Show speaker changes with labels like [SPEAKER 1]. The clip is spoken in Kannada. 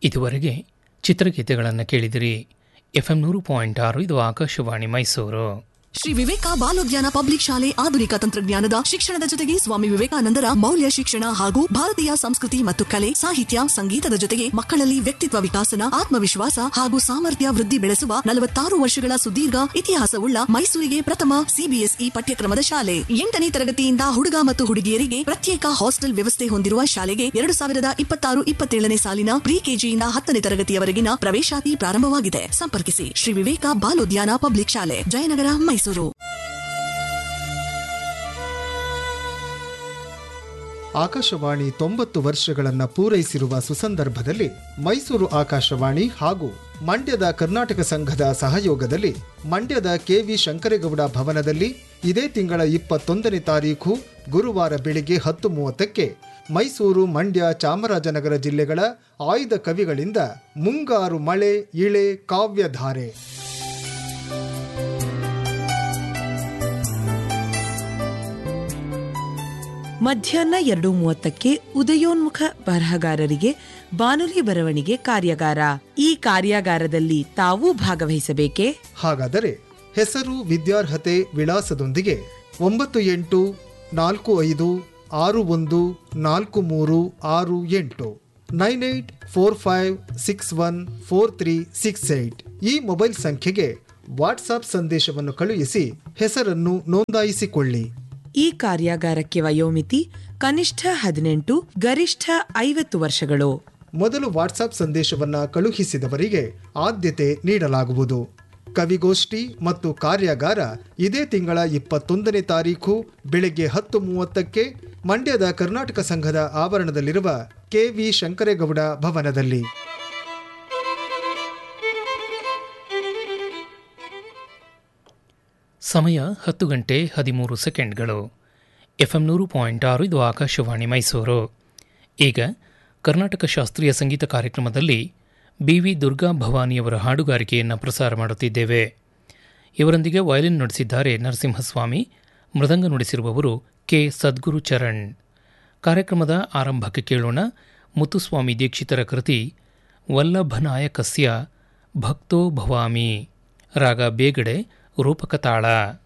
[SPEAKER 1] ಇದುವರೆಗೆ ಚಿತ್ರಗೀತೆಗಳನ್ನು ಕೇಳಿದಿರಿ. FM 100.6 ಇದು ಆಕಾಶವಾಣಿ ಮೈಸೂರು.
[SPEAKER 2] ಶ್ರೀ ವಿವೇಕ ಬಾಲೋದ್ಯಾನ ಪಬ್ಲಿಕ್ ಶಾಲೆ ಆಧುನಿಕ ತಂತ್ರಜ್ಞಾನದ ಶಿಕ್ಷಣದ ಜೊತೆಗೆ ಸ್ವಾಮಿ ವಿವೇಕಾನಂದರ ಮೌಲ್ಯ ಶಿಕ್ಷಣ ಹಾಗೂ ಭಾರತೀಯ ಸಂಸ್ಕೃತಿ ಮತ್ತು ಕಲೆ, ಸಾಹಿತ್ಯ, ಸಂಗೀತದ ಜೊತೆಗೆ ಮಕ್ಕಳಲ್ಲಿ ವ್ಯಕ್ತಿತ್ವ ವಿಕಾಸನ, ಆತ್ಮವಿಶ್ವಾಸ ಹಾಗೂ ಸಾಮರ್ಥ್ಯ ವೃದ್ಧಿ ಬೆಳೆಸುವ 46 ವರ್ಷಗಳ ಸುದೀರ್ಘ ಇತಿಹಾಸವುಳ್ಳ ಮೈಸೂರಿಗೆ ಪ್ರಥಮ ಸಿಬಿಎಸ್ಇ ಪಠ್ಯಕ್ರಮದ ಶಾಲೆ. 8ನೇ ತರಗತಿಯಿಂದ ಹುಡುಗ ಮತ್ತು ಹುಡುಗಿಯರಿಗೆ ಪ್ರತ್ಯೇಕ ಹಾಸ್ಟೆಲ್ ವ್ಯವಸ್ಥೆ ಹೊಂದಿರುವ ಶಾಲೆಗೆ 2026-27ನೇ ಸಾಲಿನ ಪ್ರಿ ಕೆಜಿಯಿಂದ 10ನೇ ತರಗತಿಯವರೆಗಿನ ಪ್ರವೇಶಾತಿ ಪ್ರಾರಂಭವಾಗಿದೆ. ಸಂಪರ್ಕಿಸಿ ಶ್ರೀ ವಿವೇಕ ಬಾಲೋದ್ಯಾನ ಪಬ್ಲಿಕ್ ಶಾಲೆ, ಜಯನಗರ, ಮೈಸೂರು.
[SPEAKER 3] ಆಕಾಶವಾಣಿ 90 ವರ್ಷಗಳನ್ನು ಪೂರೈಸಿರುವ ಸುಸಂದರ್ಭದಲ್ಲಿ ಮೈಸೂರು ಆಕಾಶವಾಣಿ ಹಾಗೂ ಮಂಡ್ಯದ ಕರ್ನಾಟಕ ಸಂಘದ ಸಹಯೋಗದಲ್ಲಿ ಮಂಡ್ಯದ ಕೆವಿ ಶಂಕರೇಗೌಡ ಭವನದಲ್ಲಿ ಇದೇ ತಿಂಗಳ 21ನೇ ತಾರೀಖು ಗುರುವಾರ ಬೆಳಿಗ್ಗೆ 10:30ಕ್ಕೆ ಮೈಸೂರು, ಮಂಡ್ಯ, ಚಾಮರಾಜನಗರ ಜಿಲ್ಲೆಗಳ ಆಯ್ದ ಕವಿಗಳಿಂದ ಮುಂಗಾರು ಮಳೆ ಇಳೆ ಕಾವ್ಯಧಾರೆ.
[SPEAKER 4] ಮಧ್ಯಾಹ್ನ 2:30ಕ್ಕೆ ಉದಯೋನ್ಮುಖ ಬರಹಗಾರರಿಗೆ ಬಾನುಲಿ ಬರವಣಿಗೆ ಕಾರ್ಯಾಗಾರ. ಈ ಕಾರ್ಯಾಗಾರದಲ್ಲಿ ತಾವೂ ಭಾಗವಹಿಸಬೇಕೇ?
[SPEAKER 3] ಹಾಗಾದರೆ ಹೆಸರು, ವಿದ್ಯಾರ್ಹತೆ, ವಿಳಾಸದೊಂದಿಗೆ 9845614368 9845614368 ಈ ಮೊಬೈಲ್ ಸಂಖ್ಯೆಗೆ ವಾಟ್ಸಾಪ್ ಸಂದೇಶವನ್ನು ಕಳುಹಿಸಿ ಹೆಸರನ್ನು ನೋಂದಾಯಿಸಿಕೊಳ್ಳಿ.
[SPEAKER 4] ಈ ಕಾರ್ಯಾಗಾರಕ್ಕೆ ವಯೋಮಿತಿ ಕನಿಷ್ಠ 18, ಗರಿಷ್ಠ 50 ವರ್ಷಗಳು.
[SPEAKER 3] ಮೊದಲು ವಾಟ್ಸಾಪ್ ಸಂದೇಶವನ್ನ ಕಳುಹಿಸಿದವರಿಗೆ ಆದ್ಯತೆ ನೀಡಲಾಗುವುದು. ಕವಿಗೋಷ್ಠಿ ಮತ್ತು ಕಾರ್ಯಾಗಾರ ಇದೇ ತಿಂಗಳ 21ನೇ ತಾರೀಖು ಬೆಳಗ್ಗೆ 10:30ಕ್ಕೆ ಮಂಡ್ಯದ ಕರ್ನಾಟಕ ಸಂಘದ ಆವರಣದಲ್ಲಿರುವ ಕೆವಿ ಶಂಕರೇಗೌಡ ಭವನದಲ್ಲಿ.
[SPEAKER 1] ಸಮಯ 10:13 FM 100.6 ಇದು ಆಕಾಶವಾಣಿ ಮೈಸೂರು. ಈಗ ಕರ್ನಾಟಕ ಶಾಸ್ತ್ರೀಯ ಸಂಗೀತ ಕಾರ್ಯಕ್ರಮದಲ್ಲಿ BV ದುರ್ಗಾ ಭವಾನಿಯವರ ಹಾಡುಗಾರಿಕೆಯನ್ನು ಪ್ರಸಾರ ಮಾಡುತ್ತಿದ್ದೇವೆ. ಇವರೊಂದಿಗೆ ವಯಲಿನ್ ನುಡಿಸಿದ್ದಾರೆ ನರಸಿಂಹಸ್ವಾಮಿ, ಮೃದಂಗ ನುಡಿಸಿರುವವರು ಕೆ ಸದ್ಗುರು ಚರಣ್. ಕಾರ್ಯಕ್ರಮದ ಆರಂಭಕ್ಕೆ ಕೇಳೋಣ ಮುತ್ತುಸ್ವಾಮಿ ದೀಕ್ಷಿತರ ಕೃತಿ ವಲ್ಲಭನಾಯಕಸ್ಯ ಭಕ್ತೋ ಭವಾಮಿ, ರಾಗ ಬೇಗಡೆ, ರೂಪಕ ತಾಳ.